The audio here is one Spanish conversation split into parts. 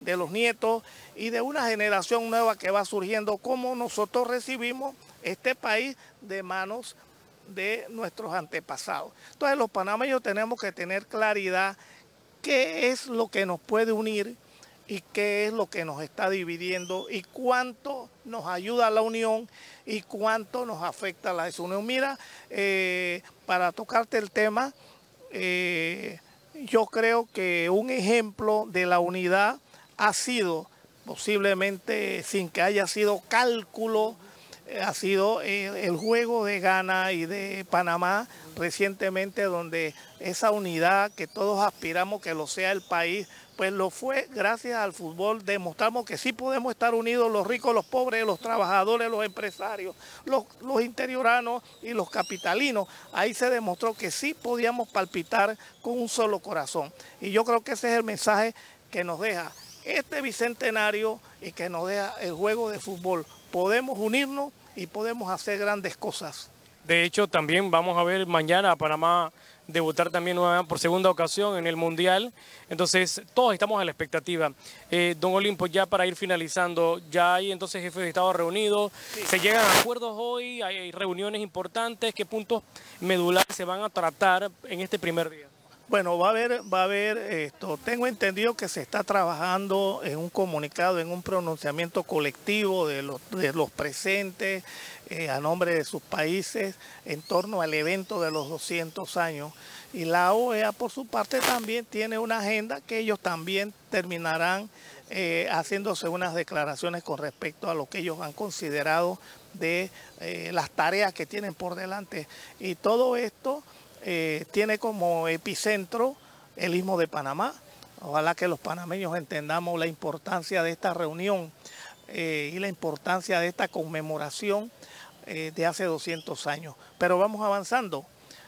de los nietos y de una generación nueva que va surgiendo, como nosotros recibimos este país de manos de nuestros antepasados. Entonces los panameños tenemos que tener claridad qué es lo que nos puede unir y qué es lo que nos está dividiendo y cuánto nos ayuda a la unión y cuánto nos afecta la desunión. Mira, para tocarte el tema, yo creo que un ejemplo de la unidad ha sido, posiblemente sin que haya sido cálculo, ha sido el juego de Ghana y de Panamá recientemente, donde esa unidad que todos aspiramos que lo sea el país, pues lo fue gracias al fútbol. Demostramos que sí podemos estar unidos, los ricos, los pobres, los trabajadores, los empresarios, los interioranos y los capitalinos. Ahí se demostró que sí podíamos palpitar con un solo corazón. Y yo creo que ese es el mensaje que nos deja este bicentenario y que nos deja el juego de fútbol. Podemos unirnos y podemos hacer grandes cosas. De hecho, también vamos a ver mañana a Panamá debutar también por segunda ocasión en el Mundial. Entonces, todos estamos a la expectativa. Don Olimpo, ya para ir finalizando, ya hay entonces jefes de Estado reunidos, sí. Se llegan a acuerdos hoy, hay reuniones importantes. ¿Qué puntos medulares se van a tratar en este primer día? Bueno, va a haber esto. Tengo entendido que se está trabajando en un comunicado, en un pronunciamiento colectivo de los presentes a nombre de sus países en torno al evento de los 200 años. Y la OEA, por su parte, también tiene una agenda que ellos también terminarán haciéndose unas declaraciones con respecto a lo que ellos han considerado de las tareas que tienen por delante. Y todo esto tiene como epicentro el Istmo de Panamá. Ojalá que los panameños entendamos la importancia de esta reunión y la importancia de esta conmemoración de hace 200 años. Pero vamos avanzando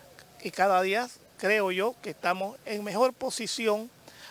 y cada día creo yo que estamos en mejor posición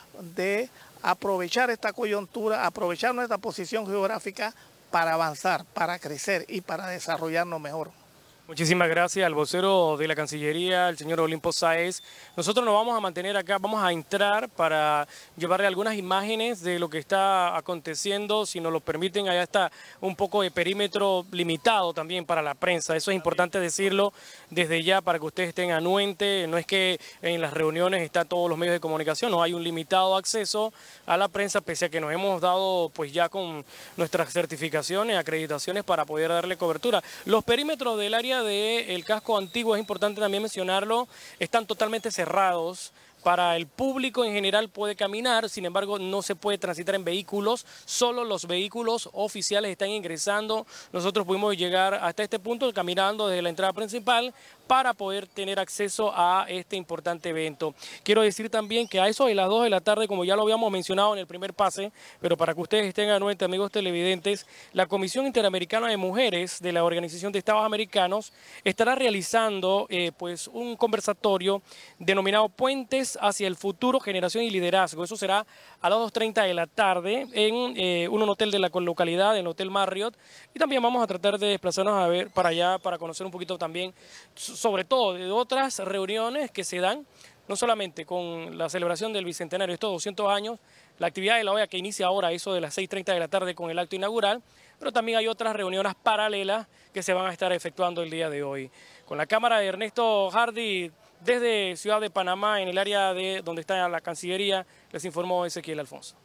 de aprovechar esta coyuntura, aprovechar nuestra posición geográfica para avanzar, para crecer y para desarrollarnos mejor. Muchísimas gracias al vocero de la Cancillería, el señor Olimpo Sáez. Nosotros nos vamos a mantener acá, vamos a entrar para llevarle algunas imágenes de lo que está aconteciendo. Si nos lo permiten, allá está un poco de perímetro limitado también para la prensa. Eso es importante decirlo desde ya para que ustedes estén anuentes. No es que en las reuniones están todos los medios de comunicación, no, hay un limitado acceso a la prensa, pese a que nos hemos dado pues ya con nuestras certificaciones, acreditaciones para poder darle cobertura. Los perímetros del área del casco antiguo, es importante también mencionarlo, están totalmente cerrados. Para el público en general puede caminar, sin embargo no se puede transitar en vehículos, solo los vehículos oficiales están ingresando. Nosotros pudimos llegar hasta este punto caminando desde la entrada principal para poder tener acceso a este importante evento. Quiero decir también que a eso de las 2 de la tarde, como ya lo habíamos mencionado en el primer pase, pero para que ustedes estén anuentes, amigos televidentes, la Comisión Interamericana de Mujeres de la Organización de Estados Americanos estará realizando pues un conversatorio denominado Puentes hacia el futuro, generación y liderazgo. Eso será a las 2:30 de la tarde en un hotel de la localidad, en el Hotel Marriott. Y también vamos a tratar de desplazarnos a ver para allá, para conocer un poquito también, sobre todo de otras reuniones que se dan, no solamente con la celebración del Bicentenario de estos 200 años, la actividad de la OEA que inicia ahora a eso de las 6:30 de la tarde con el acto inaugural, pero también hay otras reuniones paralelas que se van a estar efectuando el día de hoy. Con la cámara de Ernesto Hardy, desde Ciudad de Panamá, en el área de donde está la Cancillería, les informó Ezequiel Alfonso.